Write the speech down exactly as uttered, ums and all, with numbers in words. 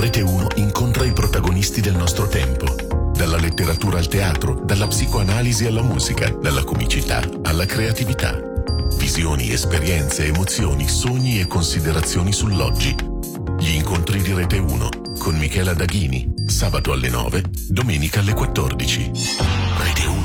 Rete uno incontra i protagonisti del nostro tempo. Dalla letteratura al teatro, dalla psicoanalisi alla musica, dalla comicità alla creatività. Visioni, esperienze, emozioni, sogni e considerazioni sull'oggi. Gli incontri di Rete uno con Michela Daghini, sabato alle nove, domenica alle quattordici. Rete uno.